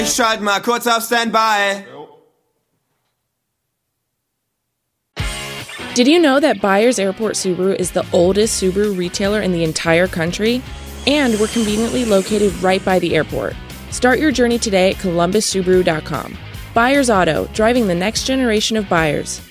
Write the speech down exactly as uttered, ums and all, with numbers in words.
Ich schalte mal kurz auf Standby. Did you know that Byers Airport Subaru is the oldest Subaru retailer in the entire country? And we're conveniently located right by the airport. Start your journey today at columbus subaru dot com. Byers Auto, driving the next generation of buyers.